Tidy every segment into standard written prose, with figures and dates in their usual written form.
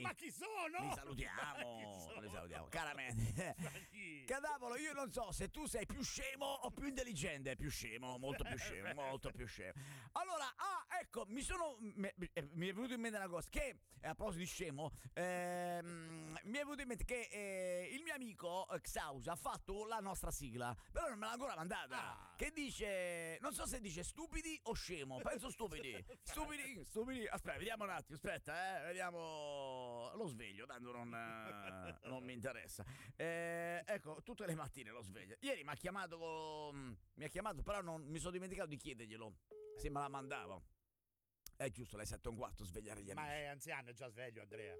Ma chi sono? Li salutiamo, li salutiamo, caramente. Cadavolo, io non so se tu sei più scemo o più intelligente. Più scemo, molto più scemo, molto più scemo. Allora, ecco, mi è venuto in mente una cosa, che a proposito di scemo, mi è venuto in mente che il mio amico Xaus ha fatto la nostra sigla, però non me l'ha ancora mandata. Che dice, non so se dice stupidi o scemo, penso stupidi. Stupidi. Aspetta, vediamo un attimo, vediamo. Lo sveglio, tanto non mi interessa. Ecco, tutte le mattine lo sveglio. Ieri mi ha chiamato, però non mi sono dimenticato di chiederglielo se me la mandava. È giusto, alle 7:15 svegliare gli amici. Ma è anziano, è già sveglio, Andrea.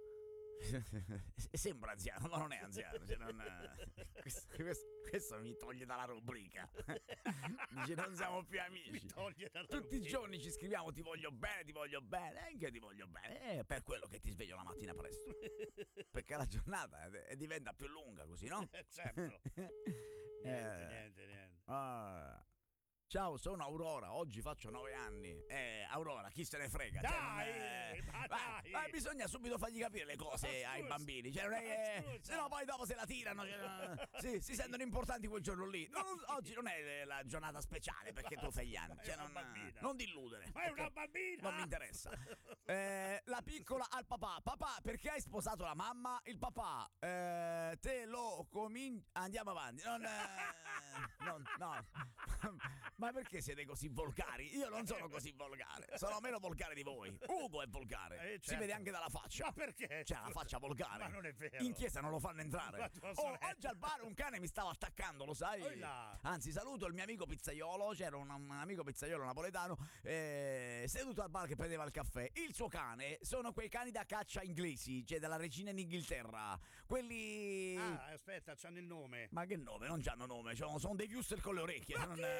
Sembra anziano, ma non è anziano. Cioè questo mi toglie dalla rubrica. Dice, non siamo più amici. Tutti i giorni ci scriviamo: ti voglio bene, anche ti voglio bene. Per quello che ti sveglio la mattina presto, perché la giornata diventa più lunga così, no? Certo. Niente. Ciao, sono Aurora, oggi faccio 9 anni. Aurora, chi se ne frega? Dai, dai. Bisogna subito fargli capire le cose ai bambini. Cioè, non è che, se no poi dopo se la tirano. Si sentono importanti quel giorno lì. Oggi non è la giornata speciale perché tu fai gli anni. Cioè, non ti illudere. Ma è una bambina! Non mi interessa. La piccola al papà. Papà, perché hai sposato la mamma? Il papà, te lo andiamo avanti. No. Ma perché siete così volgari? Io non sono così volgare, sono meno volgare di voi. Ugo è volgare, certo. Si vede anche dalla faccia. Ma perché? C'ha la faccia volgare. Ma non è vero. In chiesa non lo fanno entrare. Oggi al bar un cane mi stava attaccando, lo sai? Anzi, saluto il mio amico pizzaiolo. C'era un amico pizzaiolo napoletano seduto al bar che prendeva il caffè. Il suo cane sono quei cani da caccia inglesi, cioè della regina in Inghilterra. Quelli... aspetta, c'hanno il nome. Ma che nome? Non c'hanno nome, sono dei wuster con le orecchie.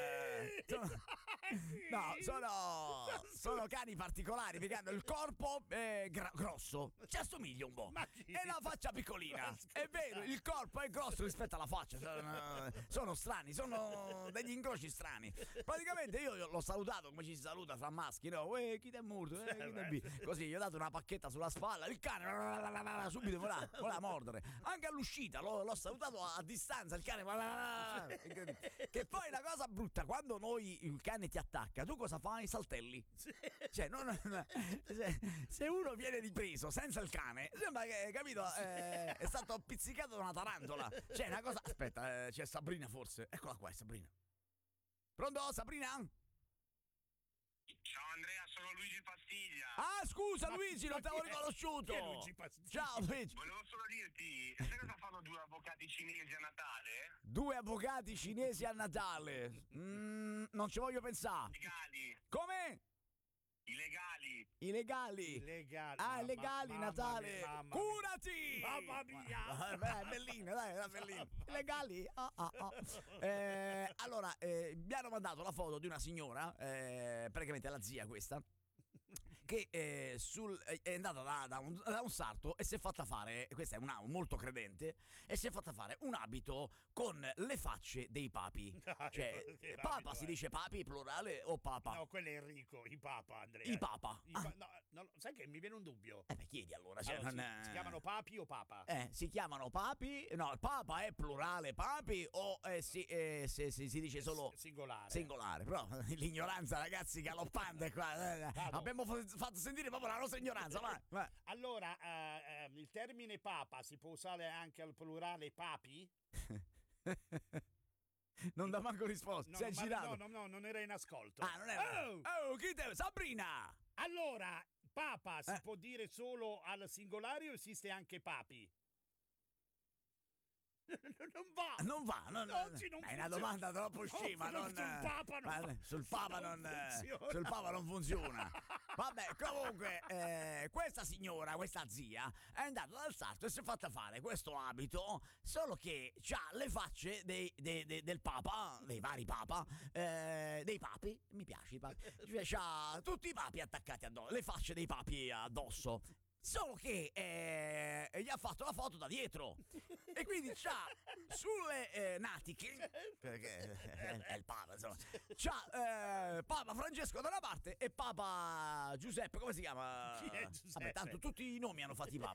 Sono cani particolari perché hanno il corpo grosso, ci assomiglia un po', e la faccia piccolina. È vero, il corpo è grosso rispetto alla faccia. Sono strani, sono degli incroci strani. Praticamente io l'ho salutato come ci si saluta fra maschi, no? Chi t'è morto? Così gli ho dato una pacchetta sulla spalla, il cane subito voleva mordere. Anche all'uscita l'ho salutato a distanza, il cane che poi la cosa brutta, quando il cane ti attacca, tu cosa fai? Saltelli. Cioè, se uno viene ripreso senza il cane, sembra che, capito, è stato pizzicato da una tarantola. Cioè, una cosa. Aspetta, c'è Sabrina forse. Eccola qua, è Sabrina. Pronto, Sabrina? Ciao Andrea, sono Luigi Pastiglia. Scusa Luigi, non ti avevo riconosciuto. Chi è Luigi Pastiglia? Ciao Luigi. Volevo solo dirti, sai cosa fanno 2 avvocati cinesi a Natale? 2 avvocati cinesi a Natale? Non ci voglio pensare. Legali. Come? Illegali. Illegali. Legali, Natale. Mamma Curati! Mamma mia! Beh, bellina, dai, bellina. Legali? Allora, mi hanno mandato la foto di una signora, praticamente la zia questa, che è andata da un sarto e si è fatta fare, questa è una molto credente, e si è fatta fare un abito con le facce dei papi. Cioè, papa si dice papi plurale o papa? No, quello è Enrico, i papa, Andrea. I papa. No, sai che mi viene un dubbio. Chiedi allora. Si chiamano papi o papa? Si chiamano papi. No, il papa è plurale papi o si dice solo singolare. Però l'ignoranza, ragazzi, galoppante qua. Abbiamo fatto sentire proprio la nostra ignoranza. Vai. Allora, il termine papa si può usare anche al plurale papi? Non dà manco risposta. Si è girato. No, non era in ascolto. Non era. Chi te? Sabrina! Allora, papa si può dire solo al singolare o esiste anche papi? Non va. Oggi non è una domanda troppo scema. Sul papa non funziona. Vabbè, comunque, questa signora, questa zia, è andata dal sarto e si è fatta fare questo abito, solo che c'ha le facce del papa, dei vari papa, dei papi, mi piace i papi, cioè, c'ha tutti i papi attaccati addosso, le facce dei papi addosso. Solo che gli ha fatto la foto da dietro e quindi c'ha sulle natiche, perché è il Papa, insomma, c'ha Papa Francesco da una parte e Papa Giuseppe, come si chiama? Chi è Giuseppe? Vabbè, tanto tutti i nomi hanno fatti i Papa.